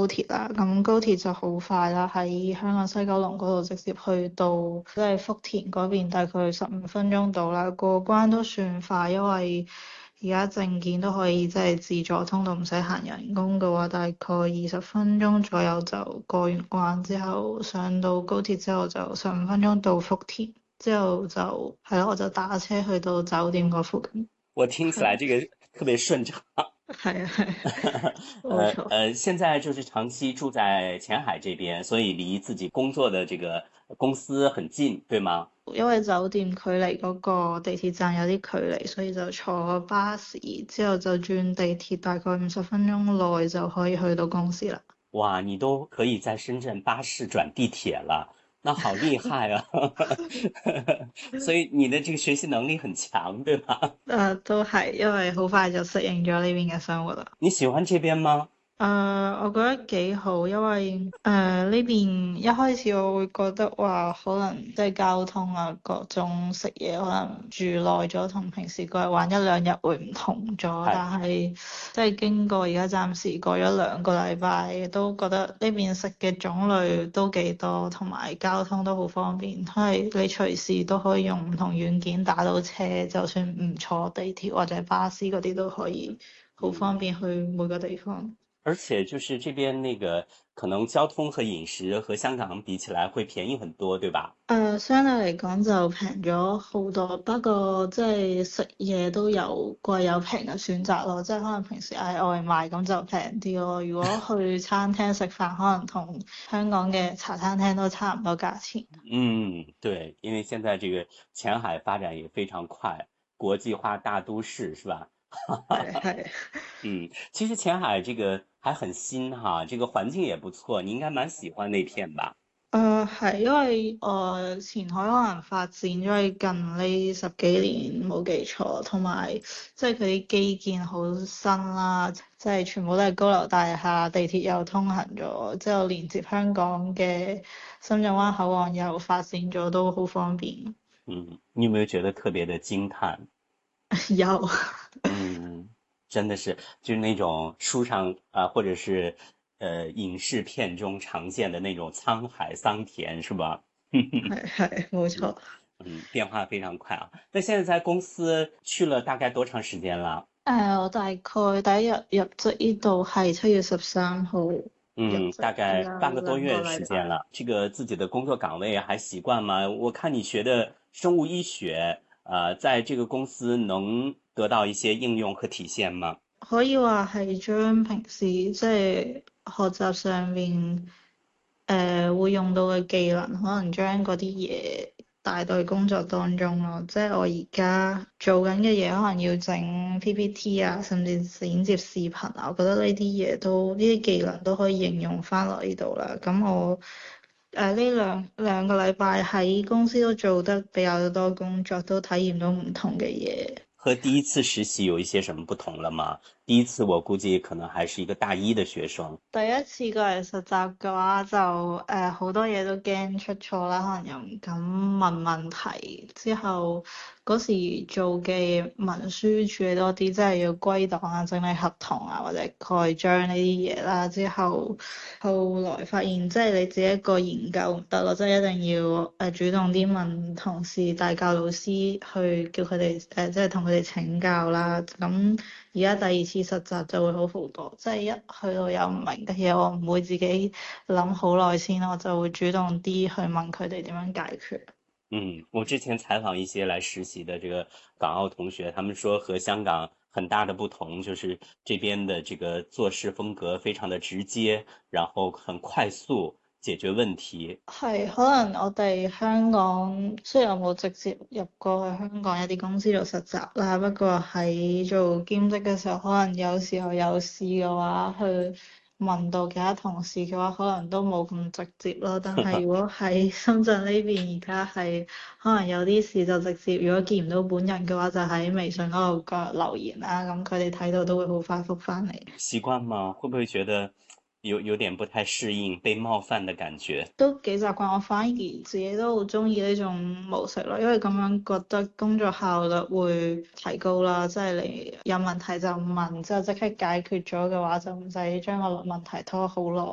高鐵啦，咁高鐵就好快啦，喺香港西九龍嗰度直接去到即係福田嗰邊，大概15分鐘到啦。過關都算快，因為而家證件都可以即係自助通道，唔使行人工嘅話，大概20分鐘左右就過完關。之後上到高鐵之後就15分鐘到福田，之後就係咯，我就打車去到酒店嗰附近。 我听起来係这个特别顺畅。 係啊係啊，冇錯。 现在就是长期住在前海这边，所以离自己工作的这个公司很近，对吗？ 因為酒店距離嗰個地鐵站有啲距離，所以就坐巴士，之後就轉地鐵，大概50分鐘內就可以去到公司啦。 哇，你都可以在深圳巴士转地铁了，那好厉害啊！所以你的这个学习能力很强，对吧？ 都係，因為好快就適應咗呢邊嘅生活啦。 你喜歡這邊嗎？ 我覺得幾好，因為呢邊一開始我會覺得話可能即係交通啊，各種食嘢可能住耐咗，同平時過嚟玩1-2日會唔同咗。 係。 但係即係經過而家暫時過咗2個禮拜，都覺得呢邊食嘅種類都幾多，同埋交通都好方便，因為你隨時都可以用唔同軟件打到車，就算唔坐地鐵或者巴士嗰啲都可以好嗯。 方便去每個地方。 而且就是這邊那個可能交通和飲食和香港比起來會便宜很多，對吧？ 相對嚟講就平咗好多，不過即係食嘢都有貴有平嘅選擇咯，即係可能平時嗌外賣咁就平啲咯。如果去餐廳食飯，可能同香港嘅茶餐廳都差唔多價錢。 嗯，對，因為現在這個前海發展也非常快，國際化大都市是吧？ 係係。 嗯，其實前海這個還很新哈，這個環境也不錯，你應該蠻喜歡那片吧？ 係因為前海可能發展咗近呢10幾年冇記錯，同埋即係佢啲基建好新啦，即係全部都係高樓大廈，地鐵又通行咗，之後連接香港嘅深圳灣口岸又發展咗，都好方便。 嗯，你有沒有覺得特別的驚嘆？ 有。 嗯，真的是，就是那種書上啊，或者是影視片中常見的那種滄海桑田，是吧？ 係係冇錯。 嗯，變化非常快啊。那現在在公司去了大概多長時間了？ 我大概第一日入職呢度係7月13號入嗯， 職， 大概半個多兩個月時禮拜。 間了。這個自己的工作崗位還習慣嗎？我看你學的生物醫學，在這個公司能得到一些應用和體現嗎？ 可以話係將平時即係學習上面會用到嘅技能，可能將嗰啲嘢帶到去工作當中咯。即係我而家做緊嘅嘢，可能要整 PPT 啊，甚至剪接視頻啊，我覺得呢啲技能都可以應用翻落呢度啦。咁我呢兩個禮拜喺公司都做得比較多工作，都體驗到唔同嘅嘢。 和第一次實習有一些什麼不同了嗎？第一次我估計可能還是一個大一的學生。 第一次過嚟實習嘅話，就好多嘢都驚出錯啦，可能又唔敢問問題。之後嗰時做嘅文書處理多啲，即係要歸檔啊、整理合同啊或者蓋章呢啲嘢啦。之後後來發現，即係你自己一個研究唔得咯，即係一定要主動啲問同事、大教老師去叫佢哋即係同佢哋請教啦。咁而家第二次實習就會好多，即係一去到有唔明嘅嘢，我唔會自己諗好耐先，我就會主動啲去問佢哋點樣解決。 嗯，我之前採訪一些來實習的這個港澳同學，他們說和香港很大的不同就是這邊的這個做事風格非常的直接，然後很快速解決問題。 係，可能我哋香港雖然我冇直接入過去香港一啲公司做實習啦，不過喺做兼職嘅時候，可能有時候有事嘅話，去問到其他同事嘅話，可能都冇咁直接咯。但係如果喺深圳呢邊，而家係可能有啲事就直接，如果見唔到本人嘅話，就喺微信嗰度個留言啦，咁佢哋睇到都會好快覆返嚟。 習慣嗎？會不會覺得有點不太適應，被冒犯的感覺？ 都幾習慣，我反而自己都好中意呢種模式咯，因為咁樣覺得工作效率會提高啦，即係你有問題就問，之後即刻解決咗嘅話，就唔使將個問題拖好耐。